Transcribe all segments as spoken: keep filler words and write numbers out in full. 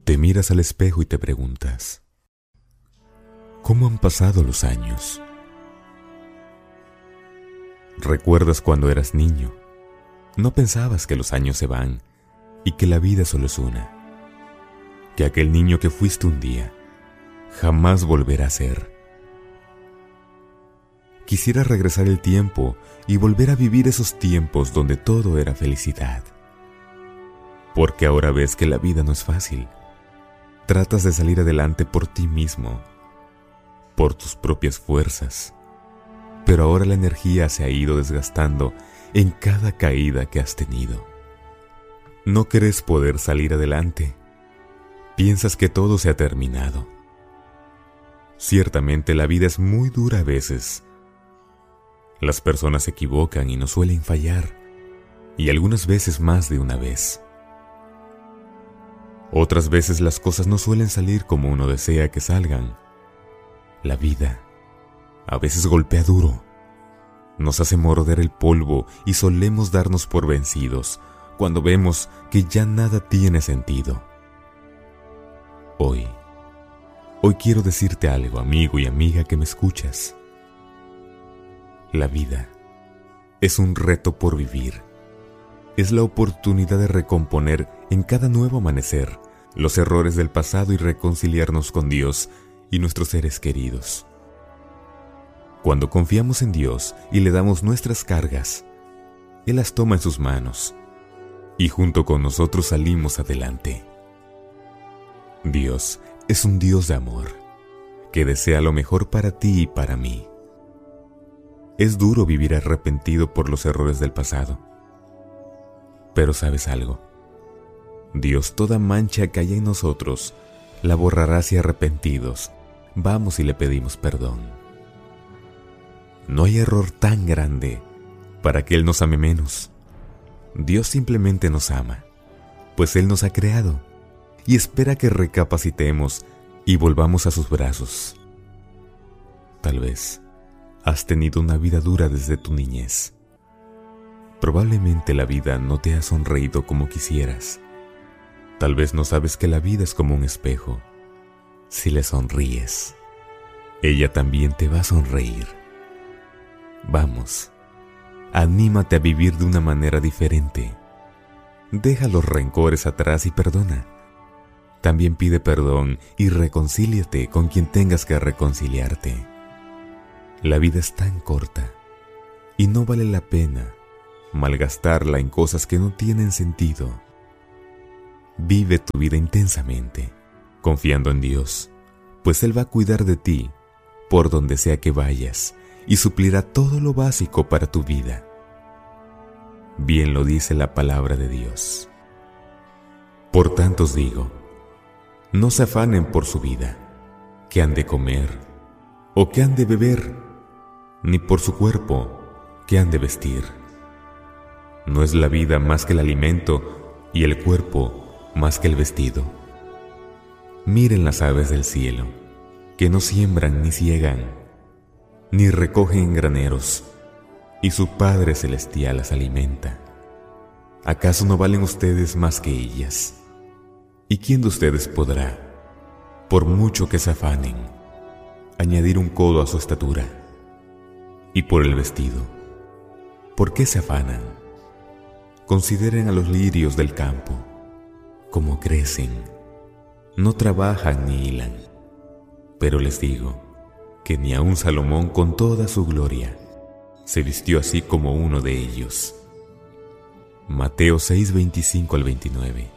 Te miras al espejo y te preguntas, ¿cómo han pasado los años? ¿Recuerdas cuando eras niño? No pensabas que los años se van y que la vida solo es una. Que aquel niño que fuiste un día jamás volverá a ser. Quisiera regresar el tiempo y volver a vivir esos tiempos donde todo era felicidad. Porque ahora ves que la vida no es fácil. Tratas de salir adelante por ti mismo, por tus propias fuerzas. Pero ahora la energía se ha ido desgastando en cada caída que has tenido. No crees poder salir adelante. Piensas que todo se ha terminado. Ciertamente la vida es muy dura a veces. Las personas se equivocan y no suelen fallar, y algunas veces más de una vez. Otras veces las cosas no suelen salir como uno desea que salgan. La vida a veces golpea duro, nos hace morder el polvo y solemos darnos por vencidos cuando vemos que ya nada tiene sentido. Hoy, hoy quiero decirte algo, amigo y amiga que me escuchas. La vida es un reto por vivir. Es la oportunidad de recomponer en cada nuevo amanecer los errores del pasado y reconciliarnos con Dios y nuestros seres queridos. Cuando confiamos en Dios y le damos nuestras cargas, Él las toma en sus manos y junto con nosotros salimos adelante. Dios es un Dios de amor que desea lo mejor para ti y para mí. Es duro vivir arrepentido por los errores del pasado. Pero ¿sabes algo? Dios toda mancha que haya en nosotros la borrará si arrepentidos vamos y le pedimos perdón. No hay error tan grande para que Él nos ame menos. Dios simplemente nos ama, pues Él nos ha creado y espera que recapacitemos y volvamos a sus brazos. Tal vez has tenido una vida dura desde tu niñez. Probablemente la vida no te ha sonreído como quisieras. Tal vez no sabes que la vida es como un espejo. Si le sonríes, ella también te va a sonreír. Vamos, anímate a vivir de una manera diferente. Deja los rencores atrás y perdona. También pide perdón y reconcíliate con quien tengas que reconciliarte. La vida es tan corta y no vale la pena malgastarla en cosas que no tienen sentido. Vive tu vida intensamente, confiando en Dios, pues Él va a cuidar de ti por donde sea que vayas y suplirá todo lo básico para tu vida. Bien lo dice la palabra de Dios. Por tanto os digo, no se afanen por su vida, qué han de comer o qué han de beber, ni por su cuerpo, qué han de vestir. ¿No es la vida más que el alimento y el cuerpo más que el vestido? Miren las aves del cielo, que no siembran ni siegan, ni recogen en graneros, y su Padre Celestial las alimenta. ¿Acaso no valen ustedes más que ellas? ¿Y quién de ustedes podrá, por mucho que se afanen, añadir un codo a su estatura? Y por el vestido, ¿por qué se afanan? Consideren a los lirios del campo, cómo crecen, no trabajan ni hilan. Pero les digo que ni aun Salomón con toda su gloria se vistió así como uno de ellos. Mateo seis, veinticinco al veintinueve.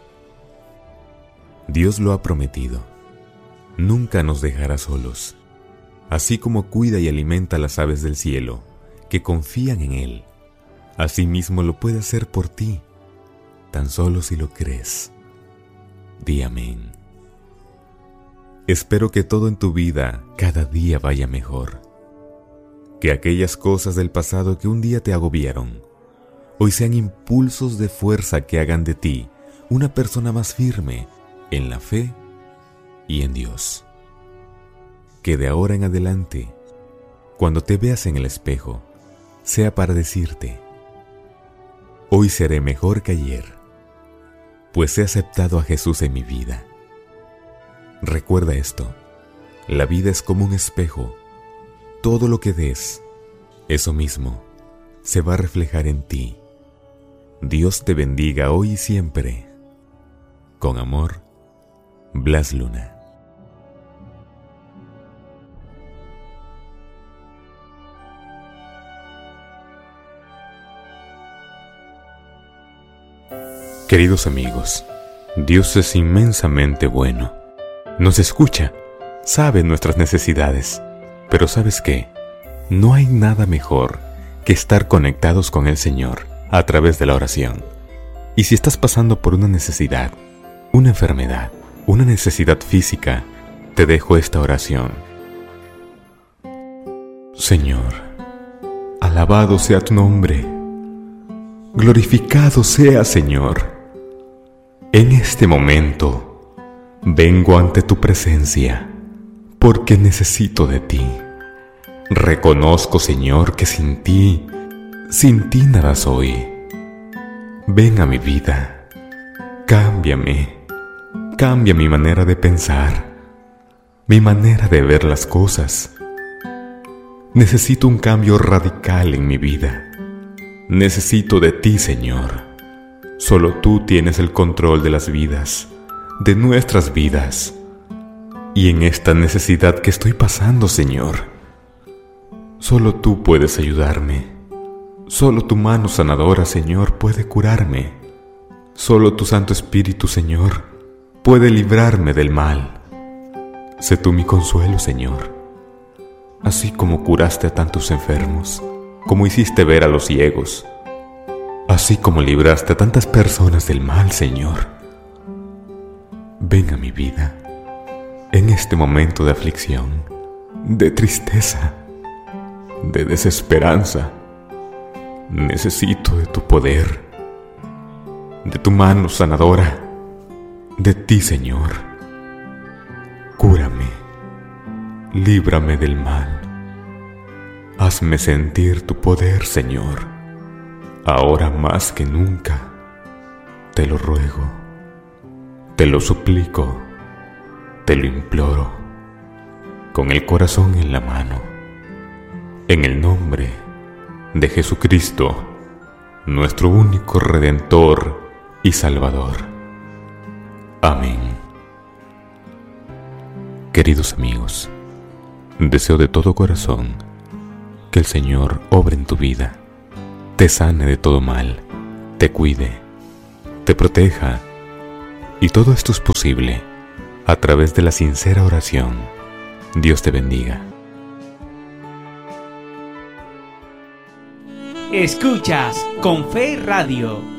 Dios lo ha prometido. Nunca nos dejará solos. Así como cuida y alimenta a las aves del cielo, que confían en Él, asimismo lo puede hacer por ti, tan solo si lo crees. Di amén. Espero que todo en tu vida cada día vaya mejor. Que aquellas cosas del pasado que un día te agobiaron, hoy sean impulsos de fuerza que hagan de ti una persona más firme en la fe y en Dios. Que de ahora en adelante, cuando te veas en el espejo, sea para decirte: hoy seré mejor que ayer, pues he aceptado a Jesús en mi vida Recuerda esto, la vida es como un espejo. Todo lo que des, eso mismo, se va a reflejar en ti. Dios te bendiga hoy y siempre. Con amor, Blas Luna. Queridos amigos, Dios es inmensamente bueno. Nos escucha, sabe nuestras necesidades, pero ¿sabes qué? No hay nada mejor que estar conectados con el Señor a través de la oración. Y si estás pasando por una necesidad, una enfermedad, una necesidad física, te dejo esta oración. Señor, alabado sea tu nombre, glorificado sea, Señor. En este momento, vengo ante tu presencia, porque necesito de ti. Reconozco, Señor, que sin ti, sin ti nada soy. Ven a mi vida, cámbiame, cambia mi manera de pensar, mi manera de ver las cosas. Necesito un cambio radical en mi vida. Necesito de ti, Señor. Solo tú tienes el control de las vidas, de nuestras vidas. Y en esta necesidad que estoy pasando, Señor, solo tú puedes ayudarme. Solo tu mano sanadora, Señor, puede curarme. Solo tu Santo Espíritu, Señor, puede librarme del mal. Sé tú mi consuelo, Señor. Así como curaste a tantos enfermos, como hiciste ver a los ciegos, así como libraste a tantas personas del mal, Señor. Ven a mi vida en este momento de aflicción, de tristeza, de desesperanza. Necesito de tu poder, de tu mano sanadora, de ti, Señor. Cúrame, líbrame del mal. Hazme sentir tu poder, Señor. Ahora más que nunca, te lo ruego, te lo suplico, te lo imploro, con el corazón en la mano, en el nombre de Jesucristo, nuestro único Redentor y Salvador. Amén. Queridos amigos, deseo de todo corazón que el Señor obre en tu vida, te sane de todo mal, te cuide, te proteja, y todo esto es posible a través de la sincera oración. Dios te bendiga. Escuchas Con Fe Radio.